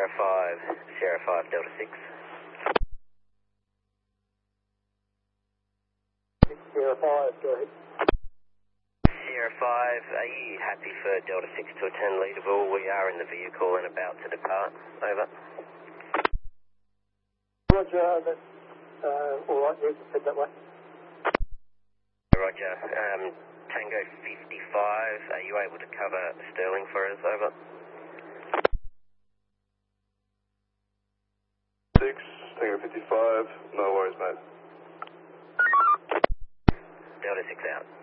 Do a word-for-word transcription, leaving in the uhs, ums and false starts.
Sierra five, Sierra five, Delta six. Sierra five, go ahead. Sierra five, are you happy for Delta six to attend Leaderville? We are in the vehicle and about to depart. Over. Roger, that's uh, all right, yes, it's head that way. Roger. Um, Tango fifty-five, are you able to cover Sterling for us? Over. six, Tango fifty-five, no worries, mate. Delta six out.